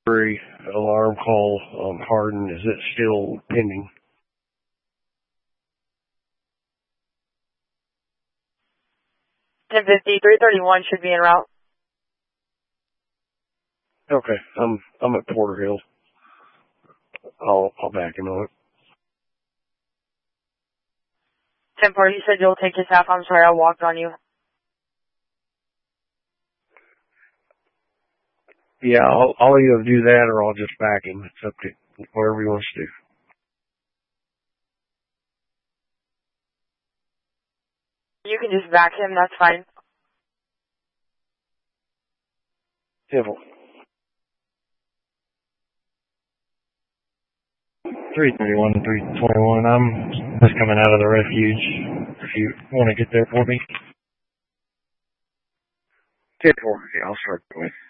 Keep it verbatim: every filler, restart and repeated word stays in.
Alarm call on Hardin, is it still pending? ten fifty, three thirty-one should be en route. Okay, I'm I'm at Porter Hill. I'll I'll back him on it. ten forty, you said you'll take his half. I'm sorry, I walked on you. Yeah, I'll, I'll either do that or I'll just back him. It's up to whatever he wants to do. You can just back him, that's fine. Simple. three thirty-one, three twenty-one. I'm just coming out of the refuge. If you want to get there for me. ten four. Yeah, I'll start going.